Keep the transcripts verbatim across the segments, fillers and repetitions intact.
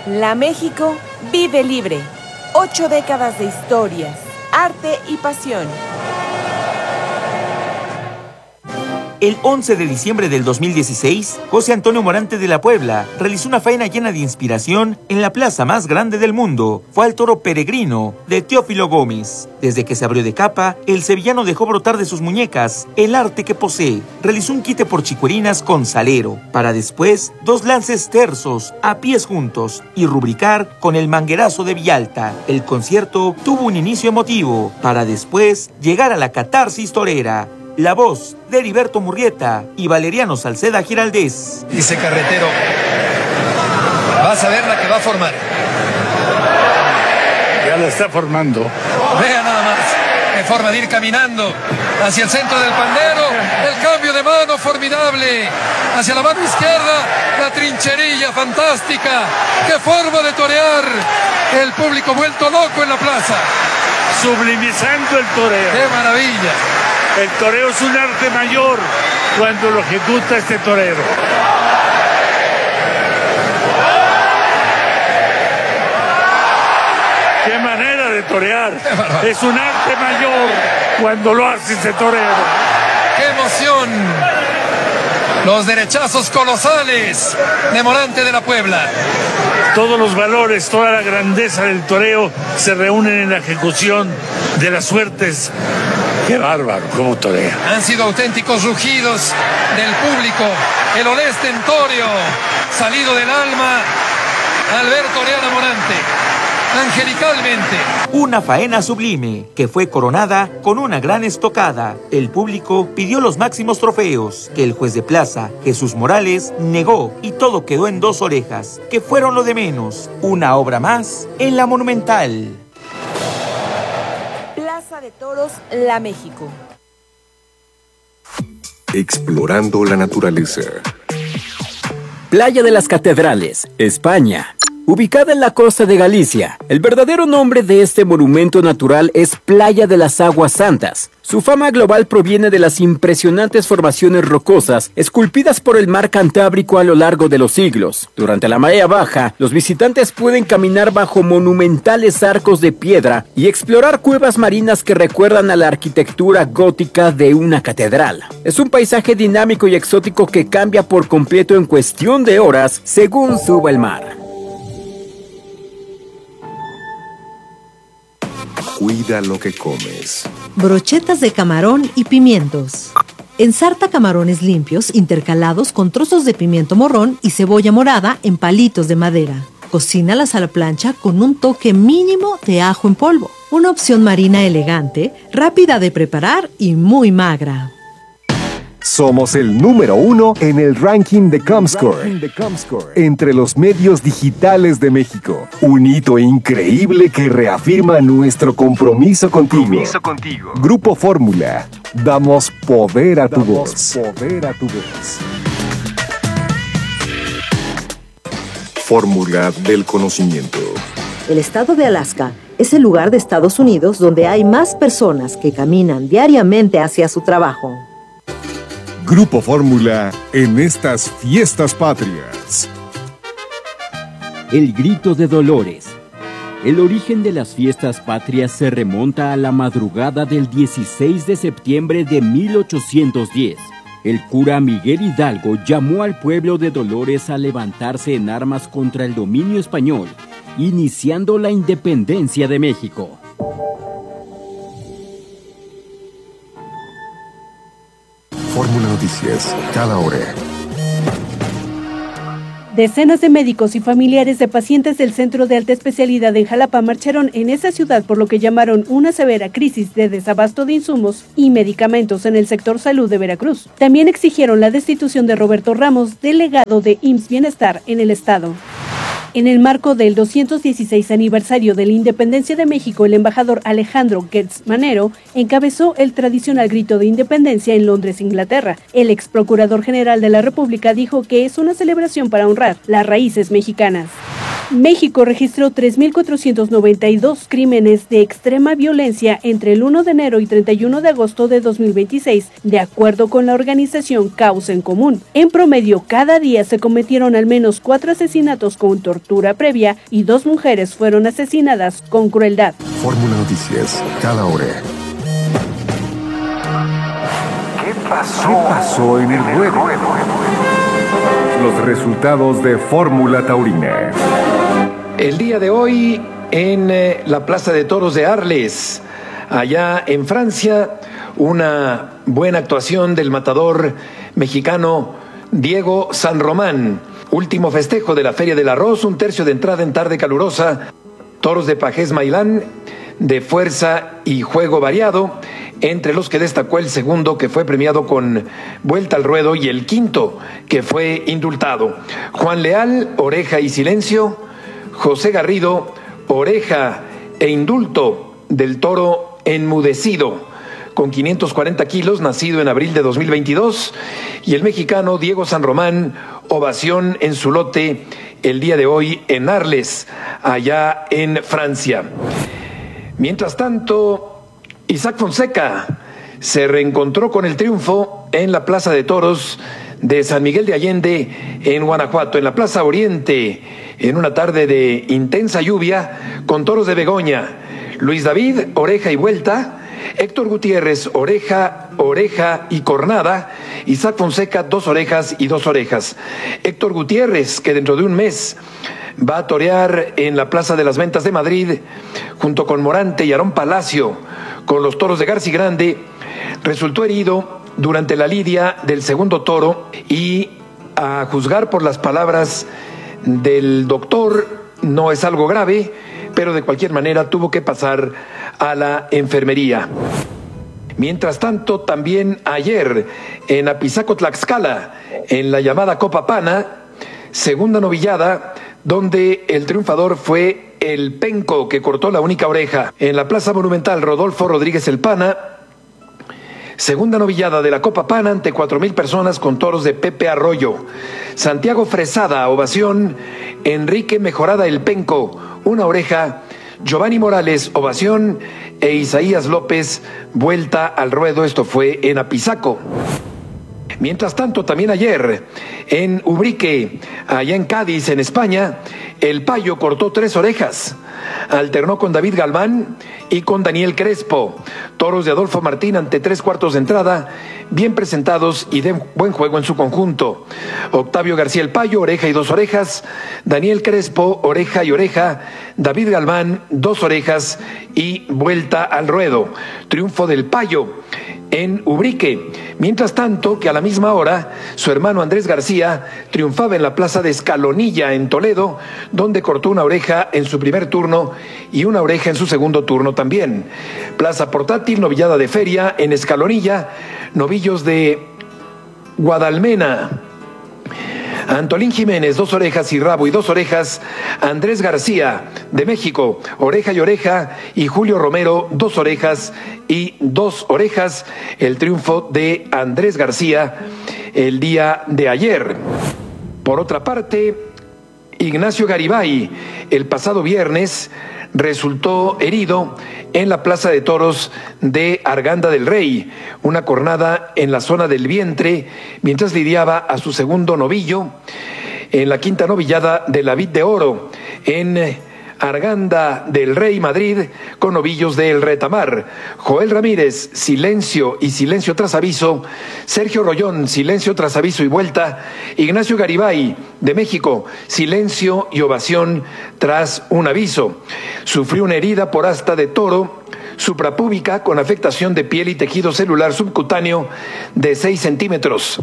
La México vive libre. Ocho décadas de historias, arte y pasión. El once de diciembre del dos mil dieciséis, José Antonio Morante de la Puebla realizó una faena llena de inspiración en la plaza más grande del mundo. Fue al toro peregrino de Teófilo Gómez. Desde que se abrió de capa, el sevillano dejó brotar de sus muñecas el arte que posee. Realizó un quite por chicuerinas con salero, para después dos lances tersos a pies juntos y rubricar con el manguerazo de Villalta. El concierto tuvo un inicio emotivo, para después llegar a la catarsis torera. La voz de Heriberto Murrieta y Valeriano Salceda Giraldez. Dice Carretero, vas a ver la que va a formar. Ya la está formando. Vea nada más, en forma de ir caminando hacia el centro del pandero, el cambio de mano formidable, hacia la mano izquierda, la trincherilla fantástica, qué forma de torear, el público vuelto loco en la plaza. Sublimizando el toreo. ¡Qué maravilla! El toreo es un arte mayor cuando lo ejecuta este torero. ¡Qué manera de torear! Es un arte mayor cuando lo hace este torero. ¡Qué emoción! Los derechazos colosales de Morante de la Puebla. Todos los valores, toda la grandeza del toreo se reúnen en la ejecución de las suertes. ¡Qué bárbaro! ¡Cómo torea! Han sido auténticos rugidos del público. El olé stentorio, salido del alma al ver torear a Morante. Angelicalmente. Una faena sublime que fue coronada con una gran estocada. El público pidió los máximos trofeos que el juez de plaza, Jesús Morales, negó y todo quedó en dos orejas, que fueron lo de menos. Una obra más en la Monumental. Plaza de Toros, La México. Explorando la naturaleza. Playa de las Catedrales, España. Ubicada en la costa de Galicia, el verdadero nombre de este monumento natural es Playa de las Aguas Santas. Su fama global proviene de las impresionantes formaciones rocosas esculpidas por el mar Cantábrico a lo largo de los siglos. Durante la marea baja, los visitantes pueden caminar bajo monumentales arcos de piedra y explorar cuevas marinas que recuerdan a la arquitectura gótica de una catedral. Es un paisaje dinámico y exótico que cambia por completo en cuestión de horas según suba el mar. Cuida lo que comes. Brochetas de camarón y pimientos. Ensarta camarones limpios intercalados con trozos de pimiento morrón y cebolla morada en palitos de madera. Cocínalas a la plancha con un toque mínimo de ajo en polvo. Una opción marina elegante, rápida de preparar y muy magra. Somos el número uno en el ranking de Comscore, entre los medios digitales de México. Un hito increíble que reafirma nuestro compromiso contigo. Compromiso contigo. Grupo Fórmula. Damos poder a tu voz. Poder a tu voz. Fórmula del conocimiento. El estado de Alaska es el lugar de Estados Unidos donde hay más personas que caminan diariamente hacia su trabajo. Grupo Fórmula en estas fiestas patrias. El grito de Dolores. El origen de las fiestas patrias se remonta a la madrugada del dieciséis de septiembre de mil ochocientos diez. El cura Miguel Hidalgo llamó al pueblo de Dolores a levantarse en armas contra el dominio español, iniciando la independencia de México. Fórmula Noticias, cada hora. Decenas de médicos y familiares de pacientes del Centro de Alta Especialidad en Jalapa marcharon en esa ciudad por lo que llamaron una severa crisis de desabasto de insumos y medicamentos en el sector salud de Veracruz. También exigieron la destitución de Roberto Ramos, delegado de I M S S Bienestar en el estado. En el marco del doscientos dieciséis aniversario de la independencia de México, el embajador Alejandro Gertz Manero encabezó el tradicional grito de independencia en Londres, Inglaterra. El ex procurador general de la República dijo que es una celebración para honrar las raíces mexicanas. México registró tres mil cuatrocientos noventa y dos crímenes de extrema violencia entre el uno de enero y treinta y uno de agosto de dos mil veintiséis, de acuerdo con la organización Causa en Común. En promedio, cada día se cometieron al menos cuatro asesinatos con tortura previa y dos mujeres fueron asesinadas con crueldad. Fórmula Noticias, cada hora. ¿Qué pasó? ¿Qué pasó en el ruedo? Los resultados de Fórmula Taurina. El día de hoy en eh, la Plaza de Toros de Arles, allá en Francia, una buena actuación del matador mexicano Diego San Román. Último festejo de la Feria del Arroz, un tercio de entrada en tarde calurosa, toros de Pajés Mailán, de fuerza y juego variado, entre los que destacó el segundo, que fue premiado con vuelta al ruedo, y el quinto, que fue indultado. Juan Leal, oreja y silencio. José Garrido, oreja e indulto del toro enmudecido, con quinientos cuarenta kilos, nacido en abril de dos mil veintidós. Y el mexicano Diego San Román, ovación en su lote el día de hoy en Arles, allá en Francia. Mientras tanto, Isaac Fonseca se reencontró con el triunfo en la Plaza de Toros de San Miguel de Allende, en Guanajuato, en la Plaza Oriente, en una tarde de intensa lluvia, con toros de Begoña. Luis David, oreja y vuelta. Héctor Gutiérrez, oreja, oreja y cornada. Isaac Fonseca, dos orejas y dos orejas. Héctor Gutiérrez, que dentro de un mes va a torear en la Plaza de las Ventas de Madrid, junto con Morante y Aarón Palacio, con los toros de Garci Grande, resultó herido durante la lidia del segundo toro y, a juzgar por las palabras del doctor, no es algo grave, pero de cualquier manera tuvo que pasar a la enfermería. Mientras tanto, también ayer en Apizaco, Tlaxcala, en la llamada Copa Pana, segunda novillada, donde el triunfador fue el Penco, que cortó la única oreja. En la Plaza Monumental, Rodolfo Rodríguez el Pana, segunda novillada de la Copa Pana ante cuatro mil personas con toros de Pepe Arroyo. Santiago Fresada, ovación. Enrique Mejorada el Penco, una oreja. Giovanni Morales, ovación. E Isaías López, vuelta al ruedo. Esto fue en Apizaco. Mientras tanto, también ayer, en Ubrique, allá en Cádiz, en España, el Payo cortó tres orejas. Alternó con David Galván y con Daniel Crespo. Toros de Adolfo Martín ante tres cuartos de entrada, bien presentados y de buen juego en su conjunto. Octavio García el Payo, oreja y dos orejas. Daniel Crespo, oreja y oreja. David Galván, dos orejas y vuelta al ruedo. Triunfo del Payo en Ubrique. Mientras tanto, que a la misma hora, su hermano Andrés García triunfaba en la Plaza de Escalonilla, en Toledo, donde cortó una oreja en su primer turno y una oreja en su segundo turno también. Plaza portátil, novillada de feria en Escalonilla, novillos de Guadalmena. Antolín Jiménez, dos orejas y rabo y dos orejas. Andrés García, de México, oreja y oreja. Y Julio Romero, dos orejas y dos orejas. El triunfo de Andrés García el día de ayer. Por otra parte, Ignacio Garibay, el pasado viernes, resultó herido en la Plaza de Toros de Arganda del Rey, una cornada en la zona del vientre, mientras lidiaba a su segundo novillo en la quinta novillada de la Vid de Oro, en Arganda del Rey, Madrid, con novillos del Retamar. Joel Ramírez, silencio y silencio tras aviso. Sergio Rollón, silencio tras aviso y vuelta. Ignacio Garibay, de México, silencio y ovación tras un aviso. Sufrió una herida por asta de toro suprapúbica con afectación de piel y tejido celular subcutáneo de seis centímetros.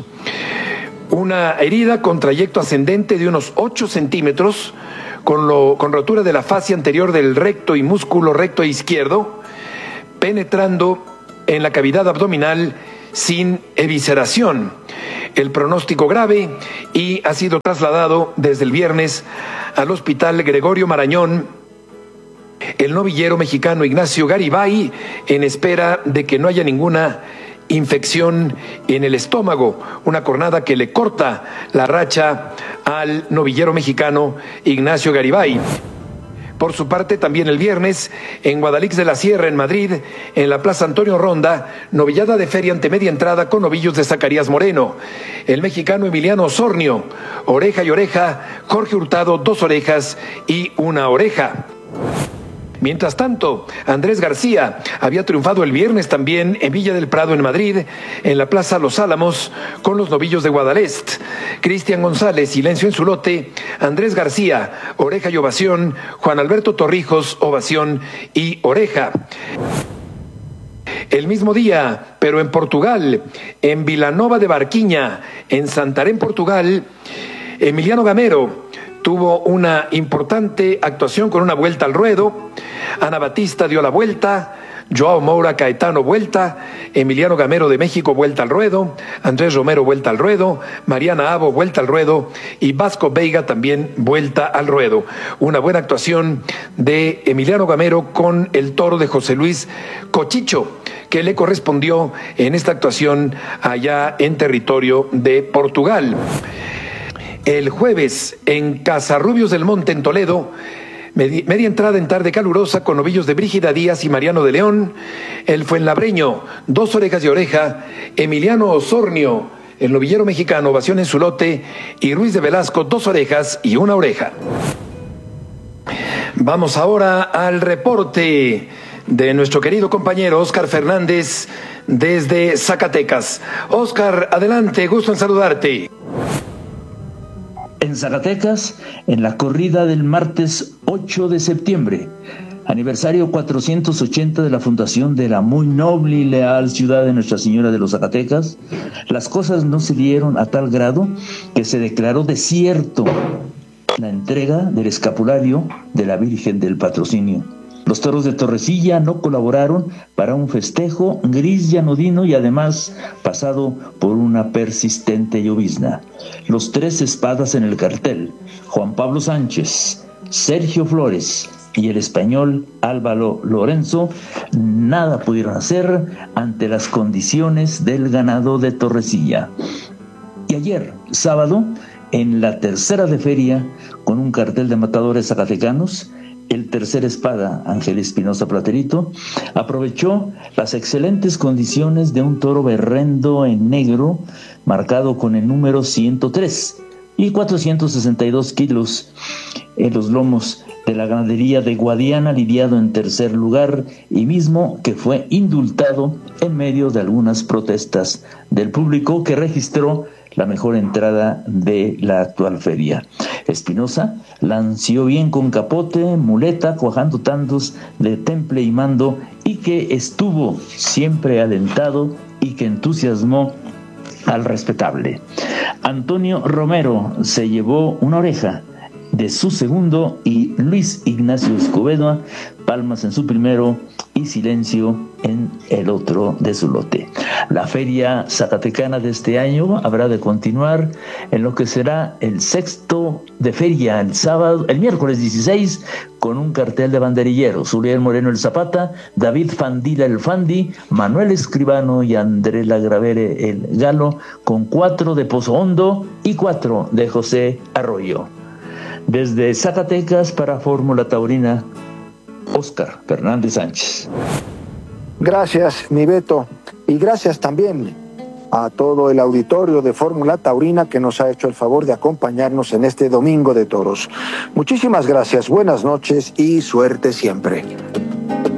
Una herida con trayecto ascendente de unos ocho centímetros, con, lo, con rotura de la fascia anterior del recto y músculo recto izquierdo, penetrando en la cavidad abdominal sin evisceración. El pronóstico grave, y ha sido trasladado desde el viernes al Hospital Gregorio Marañón el novillero mexicano Ignacio Garibay, en espera de que no haya ninguna infección en el estómago, una cornada que le corta la racha al novillero mexicano Ignacio Garibay. Por su parte, también el viernes, en Guadalix de la Sierra, en Madrid, en la Plaza Antonio Ronda, novillada de feria ante media entrada con novillos de Zacarías Moreno. El mexicano Emiliano Osornio, oreja y oreja, Jorge Hurtado, dos orejas y una oreja. Mientras tanto, Andrés García había triunfado el viernes también en Villa del Prado, en Madrid, en la Plaza Los Álamos, con los novillos de Guadalest. Cristian González, silencio en su lote. Andrés García, oreja y ovación. Juan Alberto Torrijos, ovación y oreja. El mismo día, pero en Portugal, en Vilanova de Barquiña, en Santarém, Portugal, Emiliano Gamero tuvo una importante actuación con una vuelta al ruedo. Ana Batista dio la vuelta, Joao Moura Caetano vuelta, Emiliano Gamero de México vuelta al ruedo, Andrés Romero vuelta al ruedo, Mariana Abo vuelta al ruedo y Vasco Veiga también vuelta al ruedo. Una buena actuación de Emiliano Gamero con el toro de José Luis Cochicho, que le correspondió en esta actuación allá en territorio de Portugal. El jueves, en Casarrubios del Monte, en Toledo, medi- media entrada en tarde calurosa con novillos de Brígida Díaz y Mariano de León. El Fuenlabreño, dos orejas de oreja. Emiliano Osornio, el novillero mexicano, ovación en su lote. Y Ruiz de Velasco, dos orejas y una oreja. Vamos ahora al reporte de nuestro querido compañero Óscar Fernández desde Zacatecas. Óscar, adelante, gusto en saludarte. En Zacatecas, en la corrida del martes ocho de septiembre, aniversario cuatrocientos ochenta de la fundación de la muy noble y leal ciudad de Nuestra Señora de los Zacatecas, las cosas no se dieron a tal grado que se declaró desierto la entrega del escapulario de la Virgen del Patrocinio. Los toros de Torrecilla no colaboraron para un festejo gris y anodino y además pasado por una persistente llovizna. Los tres espadas en el cartel, Juan Pablo Sánchez, Sergio Flores y el español Álvaro Lorenzo, nada pudieron hacer ante las condiciones del ganado de Torrecilla. Y ayer, sábado, en la tercera de feria, con un cartel de matadores zacatecanos, el tercer espada, Ángel Espinosa Platerito, aprovechó las excelentes condiciones de un toro berrendo en negro, marcado con el número ciento tres y cuatrocientos sesenta y dos kilos en los lomos de la ganadería de Guadiana, lidiado en tercer lugar y mismo que fue indultado en medio de algunas protestas del público que registró la mejor entrada de la actual feria. Espinosa lanció bien con capote, muleta, cuajando tantos de temple y mando, y que estuvo siempre alentado y que entusiasmó al respetable. Antonio Romero se llevó una oreja de su segundo y Luis Ignacio Escobedo palmas en su primero y silencio en el otro de su lote. La feria zacatecana de este año habrá de continuar en lo que será el sexto de feria el sábado, el miércoles dieciséis, con un cartel de banderilleros: Uriel Moreno el Zapata, David Fandila el Fandi, Manuel Escribano y André Lagravere el Galo, con cuatro de Pozo Hondo y cuatro de José Arroyo. Desde Zacatecas para Fórmula Taurina, Óscar Fernández Sánchez. Gracias, mi Beto, y gracias también a todo el auditorio de Fórmula Taurina que nos ha hecho el favor de acompañarnos en este Domingo de Toros. Muchísimas gracias, buenas noches y suerte siempre.